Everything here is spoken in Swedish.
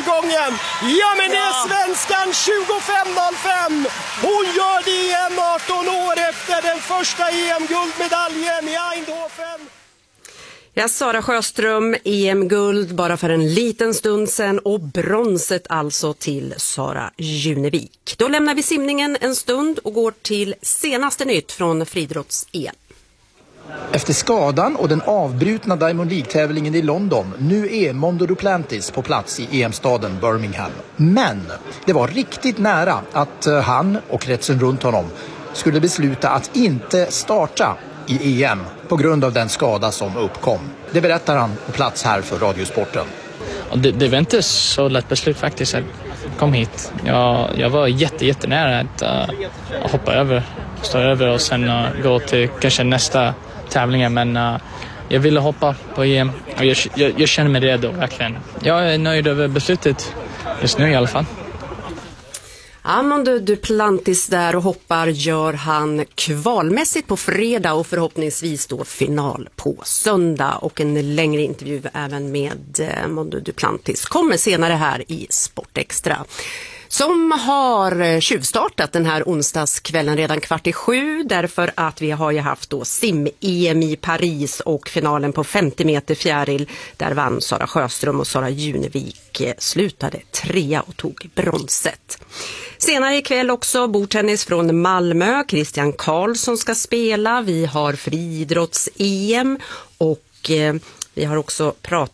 målgången. Ja, men det är svenskan 25.05. Hon gör det igen 18 år efter den första EM-guldmedaljen i Eindhoven. Ja, Sara Sjöström, EM-guld bara för en liten stund sedan och bronset alltså till Sara Junevik. Då lämnar vi simningen en stund och går till senaste nytt från friidrotts-EM. Efter skadan och den avbrutna Diamond League-tävlingen i London, nu är Mondo Duplantis på plats i EM-staden Birmingham. Men det var riktigt nära att han och kretsen runt honom skulle besluta att inte starta i EM på grund av den skada som uppkom. Det berättar han på plats här för Radiosporten. Det var inte så lätt beslut faktiskt. Jag kom hit. Jag var jättenära att hoppa över, stå över och sen gå till kanske nästa tävling. Men jag ville hoppa på EM och jag känner mig redo verkligen. Jag är nöjd över beslutet just nu i alla fall. Mondo Duplantis där och hoppar gör han kvalmässigt på fredag och förhoppningsvis då final på söndag. Och en längre intervju även med Mondo Duplantis kommer senare här i Sportextra. Som har tjuvstartat den här onsdagskvällen redan 6:15 därför att vi har ju haft då sim-EM i Paris och finalen på 50 meter fjäril. Där vann Sara Sjöström och Sara Junevik slutade 3 och tog bronset. Senare ikväll också bordtennis från Malmö. Christian Karlsson ska spela. Vi har friidrotts-EM och vi har också pratat